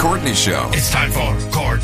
Courtney Show. It's time for Court.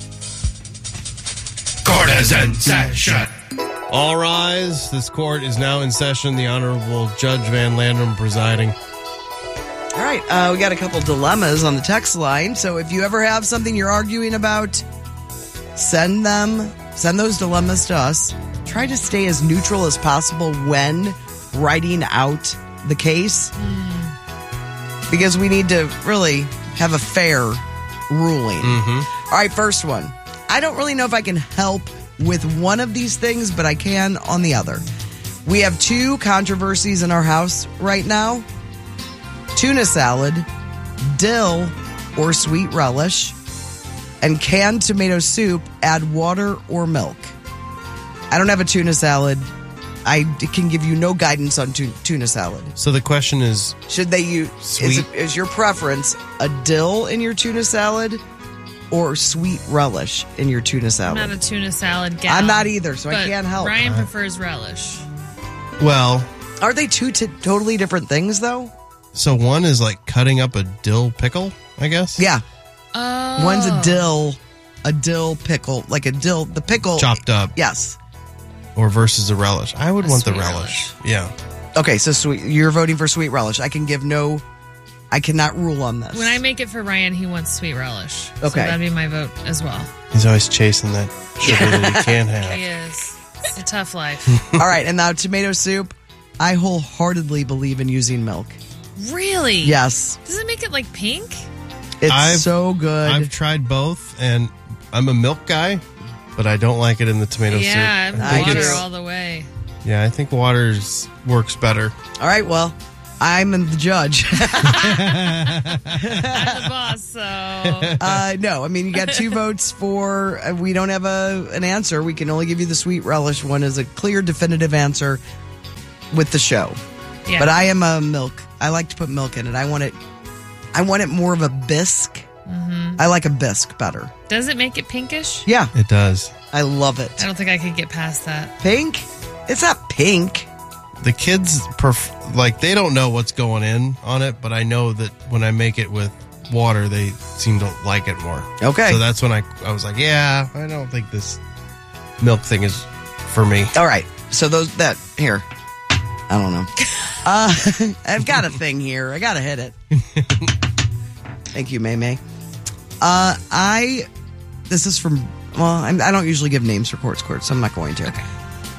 Court is in session. All rise. This court is now in session. The Honorable Judge Van Landrum presiding. All right, we got a couple dilemmas on the text line. So if you ever have something you're arguing about, send those dilemmas to us. Try to stay as neutral as possible when writing out the case, because we need to really have a fair ruling. All right, first one. I don't really know if I can help with one of these things, but I can on the other. We have two controversies in our house right now. Tuna salad, dill or sweet relish, and canned tomato soup, add water or milk. I don't have a tuna salad. I can give you no guidance on tuna salad. So the question is, should they use sweet? Is your preference a dill in your tuna salad or sweet relish in your tuna salad? I'm not a tuna salad gal. I'm not either, so I can't help. Ryan prefers relish. Well, are they two totally different things though? So one is like cutting up a dill pickle, I guess? Yeah. Oh. One's a dill pickle, like a dill, the pickle. Chopped up. Yes. Or versus a relish. I would want the relish. Yeah. Okay, so sweet. You're voting for sweet relish. I cannot rule on this. When I make it for Ryan, he wants sweet relish. Okay. So that'd be my vote as well. He's always chasing that sugar that he can't have. He is. It's a tough life. All right, and now tomato soup. I wholeheartedly believe in using milk. Really? Yes. Does it make it like pink? It's so good. I've tried both, and I'm a milk guy, but I don't like it in the tomato soup. Yeah, I think water all the way. Yeah, I think water works better. All right, well, I'm the judge. I'm the boss, so... No, I mean, you got two votes for... we don't have an answer. We can only give you the sweet relish one as a clear, definitive answer with the show. Yeah. But I am a milk. I like to put milk in it. I want it more of a bisque. I like a bisque better. Does it make it pinkish? Yeah. It does. I love it. I don't think I could get past that. Pink? It's not pink. The kids, they don't know what's going in on it, but I know that when I make it with water, they seem to like it more. Okay. So that's when I was like, yeah, I don't think this milk thing is for me. All right. So here. I don't know. I've got a thing here. I got to hit it. Thank you, May. This is from, I don't usually give names for court, so I'm not going to. Okay.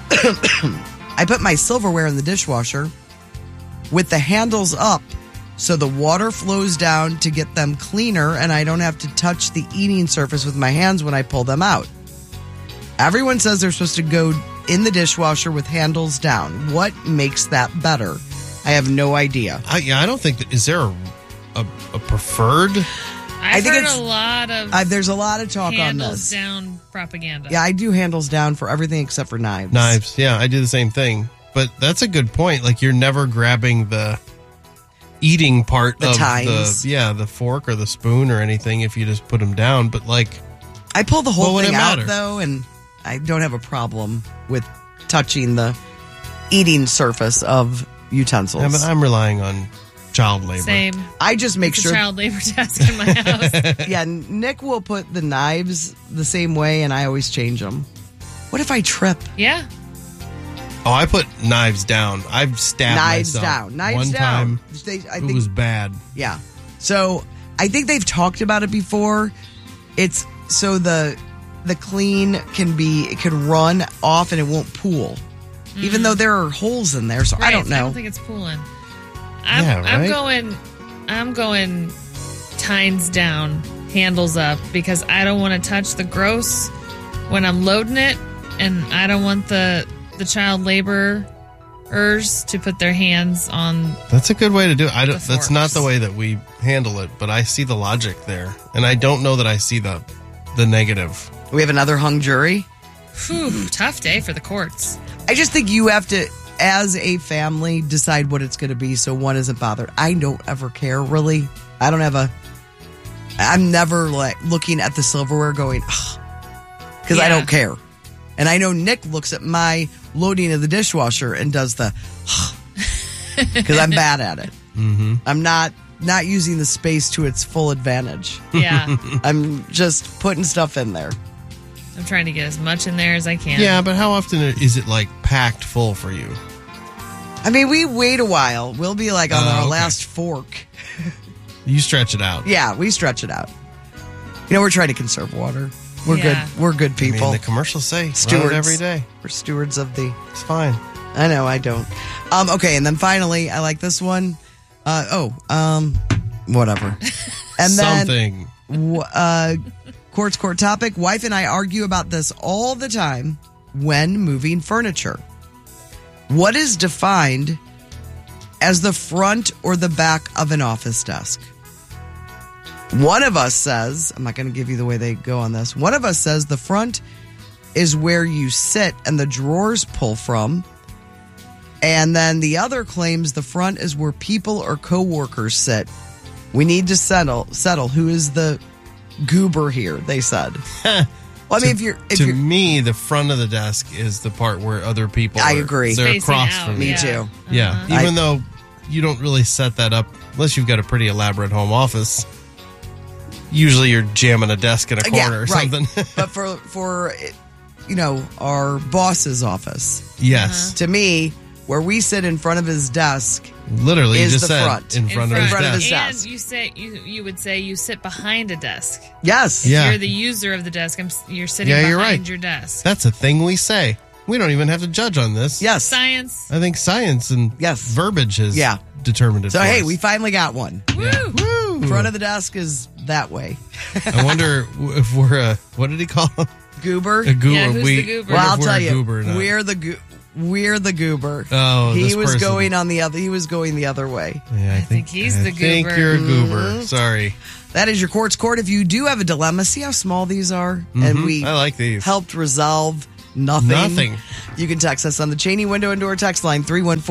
I put my silverware in the dishwasher with the handles up so the water flows down to get them cleaner and I don't have to touch the eating surface with my hands when I pull them out. Everyone says they're supposed to go in the dishwasher with handles down. What makes that better? I have no idea. I don't think that. Is there a preferred? I've heard a lot of there's a lot of talk on handles this. down propaganda. Yeah, I do handles down for everything except for knives. Knives, yeah, I do the same thing. But that's a good point. Like, you're never grabbing the eating part of tines. the fork or the spoon or anything if you just put them down. But I pull the whole thing out matter? though, and I don't have a problem with touching the eating surface of utensils. Yeah, but I'm relying on child labor. Same. I just make It's sure. a child labor task in my house. Yeah, Nick will put the knives the same way, and I always change them. What if I trip? Yeah. Oh, I put knives down. I've stabbed Knives myself. down. Knives One down. time, I it think, was bad. yeah. So I think they've talked about it before. It's so the clean can run off and it won't pool, even though there are holes in there. So Right, I don't know. I don't think it's pooling. Yeah, right? I'm going tines down, handles up, because I don't want to touch the gross when I'm loading it, and I don't want the child laborers to put their hands on. That's a good way to do it. That's not forks. the way that we handle it, but I see the logic there, and I don't know that I see the negative. We have another hung jury. Whew, tough day for the courts. I just think you have to, as a family, decide what it's going to be so one isn't bothered. I don't ever care, really. I'm never looking at the silverware going, because I don't care. And I know Nick looks at my loading of the dishwasher and does the, because I'm bad at it. Mm-hmm. I'm not not using the space to its full advantage. Yeah. I'm just putting stuff in there. I'm trying to get as much in there as I can. Yeah, but how often is it like packed full for you? I mean, we wait a while. We'll be like on our okay. last fork. You stretch it out. Yeah, we stretch it out. You know, we're trying to conserve water. We're Yeah. good. We're good people. I mean, the commercials say run Stewards it every day. We're stewards of the. It's fine. I know, I don't. Okay, and then finally, I like this one. Whatever. And then Something. court topic. Wife and I argue about this all the time when moving furniture. What is defined as the front or the back of an office desk? One of us says, I'm not going to give you the way they go on this. One of us says the front is where you sit and the drawers pull from. And then the other claims the front is where people or coworkers sit. We need to settle who is the goober here, they said. Well, I mean, if to you're me, the front of the desk is the part where other people I are. agree. They're Spacing across out, from Me you. too. Yeah. Even though you don't really set that up, unless you've got a pretty elaborate home office, usually you're jamming a desk in a corner or something. But for our boss's office, Yes. to me, where we sit in front of his desk, Literally, you Is just the said front. in front of his front of desk. his And desk. you say you would say you sit behind a desk. yes, Yeah. You're the user of the desk. You're sitting Yeah, behind you're right. your desk. That's a thing we say. We don't even have to judge on this. yes. Science. I think science and Yes. verbiage has Yeah. determined it So for hey, us. we finally got one. Woo. Woo! Front of the desk is that way. I wonder if we're a, what did he call him? Goober. A goober. Yeah, who's the goober? Well, If I'll we're tell a you, goober or not. we're the goober. Oh, he this was person. going on the other. He was going the other way. Yeah, I think he's I the think goober. you're a goober. Mm-hmm. Sorry. That is your court. If you do have a dilemma, see how small these are, and we I like these. helped resolve nothing. Nothing. You can text us on the Cheney Window and Door text line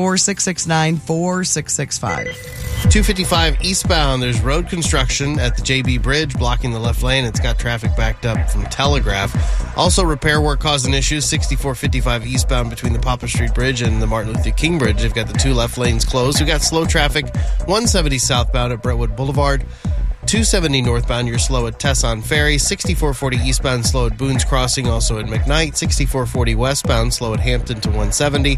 314-669-4665. 255 eastbound, there's road construction at the JB Bridge blocking the left lane. It's got traffic backed up from Telegraph. Also, repair work causing issues. 6455 eastbound between the Papa Street Bridge and the Martin Luther King Bridge. They've got the two left lanes closed. We've got slow traffic 170 southbound at Brentwood Boulevard. 270 northbound, you're slow at Tesson Ferry. 6440 eastbound, slow at Boone's Crossing, also at McKnight. 6440 westbound, slow at Hampton to 170.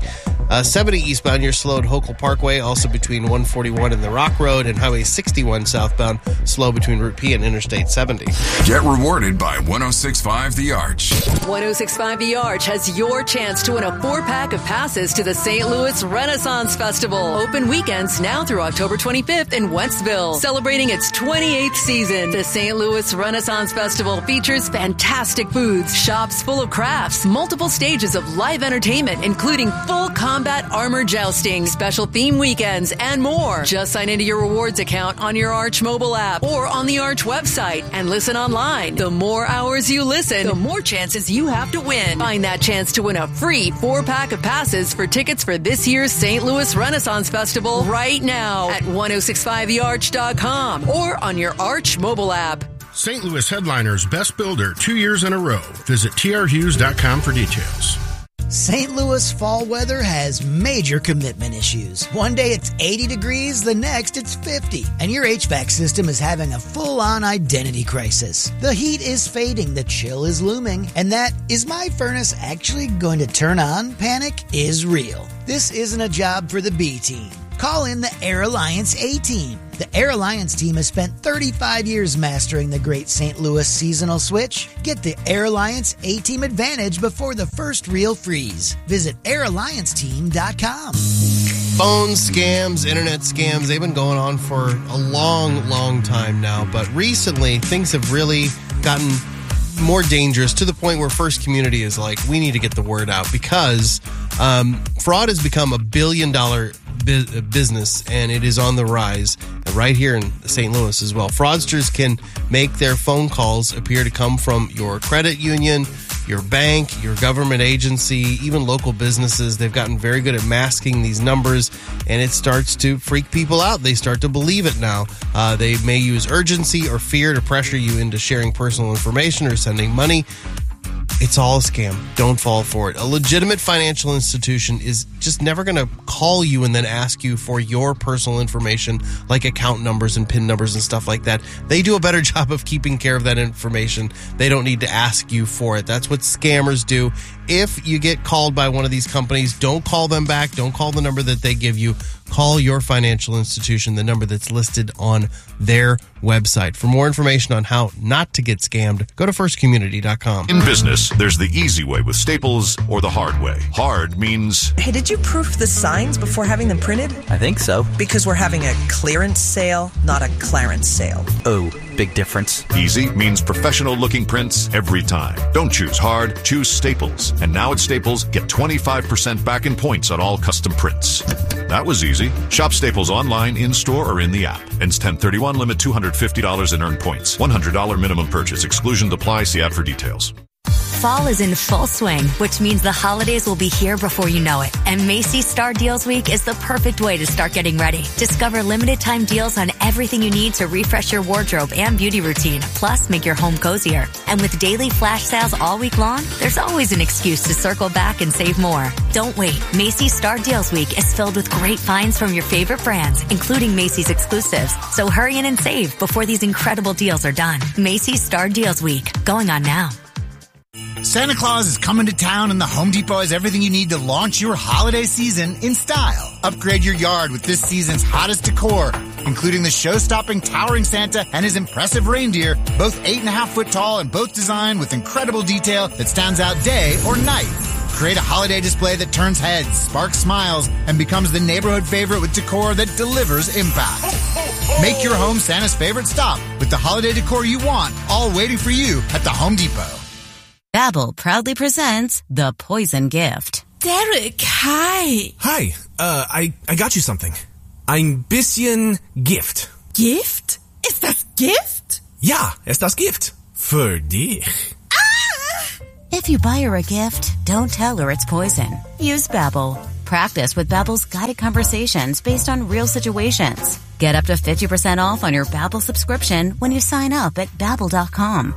70 eastbound, you're slow at Hokel Parkway, also between 141 and the Rock Road. And Highway 61 southbound, slow between Route P and Interstate 70. Get rewarded by 106.5 The Arch. 106.5 The Arch has your chance to win a 4-pack of passes to the St. Louis Renaissance Festival. Open weekends now through October 25th in Wentzville. Celebrating its 28th season, the St. Louis Renaissance Festival features fantastic booths, shops full of crafts, multiple stages of live entertainment, including full combat armor jousting, special theme weekends, and more. Just sign into your rewards account on your Arch mobile app or on the Arch website and listen online. The more hours you listen, the more chances you have to win. Find that chance to win a free 4-pack of passes for tickets for this year's St. Louis Renaissance Festival right now at 1065thearch.com or on your Arch mobile app. St. Louis Headliners Best Builder 2 years in a row. Visit trhughes.com for details. St. Louis fall weather has major commitment issues. One day it's 80 degrees, the next it's 50. And your HVAC system is having a full-on identity crisis. The heat is fading, the chill is looming, and that "is my furnace actually going to turn on?" panic is real. This isn't a job for the B team. Call in the Air Alliance A-Team. The Air Alliance team has spent 35 years mastering the great St. Louis seasonal switch. Get the Air Alliance A-Team advantage before the first real freeze. Visit airallianceteam.com. Phone scams, internet scams, they've been going on for a long, long time now. But recently, things have really gotten more dangerous to the point where First Community is like, we need to get the word out because fraud has become $1 billion business, and it is on the rise right here in St. Louis as well. Fraudsters can make their phone calls appear to come from your credit union, your bank, your government agency, even local businesses. They've gotten very good at masking these numbers, and it starts to freak people out. They start to believe it now. They may use urgency or fear to pressure you into sharing personal information or sending money. It's all a scam. Don't fall for it. A legitimate financial institution is just never going to call you and then ask you for your personal information, like account numbers and PIN numbers and stuff like that. They do a better job of keeping care of that information. They don't need to ask you for it. That's what scammers do. If you get called by one of these companies, don't call them back. Don't call the number that they give you. Call your financial institution, the number that's listed on their website. For more information on how not to get scammed, go to firstcommunity.com. In business, there's the easy way with Staples or the hard way. Hard means... Hey, did you proof the signs before having them printed? I think so. Because we're having a clearance sale, not a clarence sale. Oh, big difference. Easy means professional-looking prints every time. Don't choose hard, choose Staples. And now at Staples, get 25% back in points on all custom prints. That was easy. Shop Staples online, in-store, or in the app. Ends 10/31, limit $250 and earn points. $100 minimum purchase. Exclusions apply. See ad for details. Fall is in full swing, which means the holidays will be here before you know it. And Macy's Star Deals Week is the perfect way to start getting ready. Discover limited time deals on everything you need to refresh your wardrobe and beauty routine, plus make your home cozier. And with daily flash sales all week long, there's always an excuse to circle back and save more. Don't wait. Macy's Star Deals Week is filled with great finds from your favorite brands, including Macy's exclusives. So hurry in and save before these incredible deals are done. Macy's Star Deals Week, going on now. Santa Claus is coming to town, and the Home Depot has everything you need to launch your holiday season in style. Upgrade your yard with this season's hottest decor, including the show-stopping towering Santa and his impressive reindeer, both 8.5-foot tall and both designed with incredible detail that stands out day or night. Create a holiday display that turns heads, sparks smiles, and becomes the neighborhood favorite with decor that delivers impact. Make your home Santa's favorite stop with the holiday decor you want, all waiting for you at the Home Depot. Babbel proudly presents The Poison Gift. Derek, hi. Hi, I got you something. Ein bisschen Gift. Gift? Ist das Gift? Ja, ist das Gift. Für dich. If you buy her a gift, don't tell her it's poison. Use Babbel. Practice with Babbel's guided conversations based on real situations. Get up to 50% off on your Babbel subscription when you sign up at Babbel.com.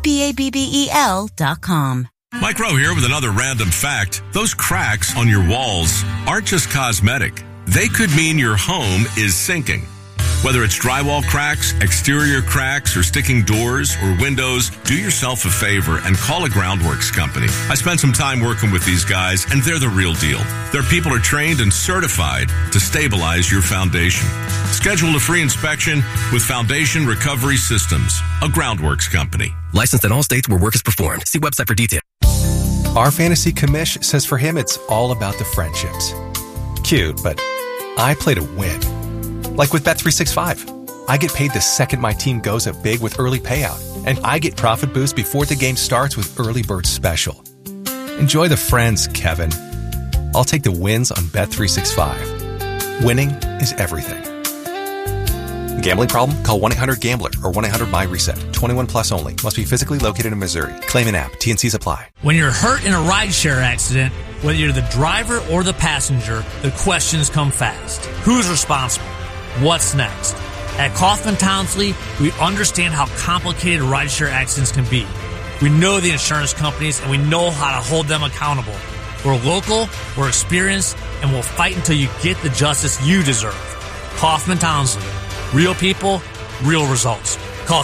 Babbel.com. Mike Rowe here with another random fact. Those cracks on your walls aren't just cosmetic. They could mean your home is sinking. Whether it's drywall cracks, exterior cracks, or sticking doors or windows, do yourself a favor and call a Groundworks company. I spent some time working with these guys, and they're the real deal. Their people are trained and certified to stabilize your foundation. Schedule a free inspection with Foundation Recovery Systems, a Groundworks company. Licensed in all states where work is performed. See website for details. Our fantasy commish says for him it's all about the friendships. Cute, but I play to win. Like with Bet365. I get paid the second my team goes up big with early payout, and I get profit boost before the game starts with Early Bird Special. Enjoy the friends, Kevin. I'll take the wins on Bet365. Winning is everything. Gambling problem? Call 1-800-GAMBLER or 1-800-MY-RESET. 21 plus only. Must be physically located in Missouri. Claim an app. T&Cs apply. When you're hurt in a rideshare accident, whether you're the driver or the passenger, the questions come fast. Who's responsible? What's next? At Kaufman Townsley, we understand how complicated rideshare accidents can be. We know the insurance companies, and we know how to hold them accountable. We're local, we're experienced, and we'll fight until you get the justice you deserve. Kaufman Townsley. Real people, real results. Call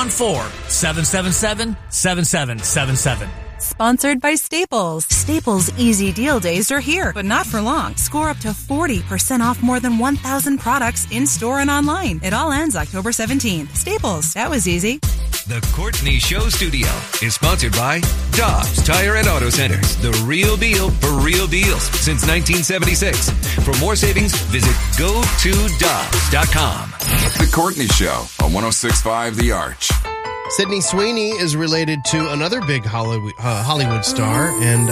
314-777-7777. Sponsored by Staples. Staples Easy Deal Days are here, but not for long. Score up to 40% off more than 1,000 products in-store and online. It all ends October 17th. Staples, that was easy. The Courtney Show Studio is sponsored by Dobbs Tire and Auto Centers. The real deal for real deals since 1976. For more savings, visit GoToDobbs.com. The Courtney Show on 106.5 The Arch. Sydney Sweeney is related to another big Hollywood star, and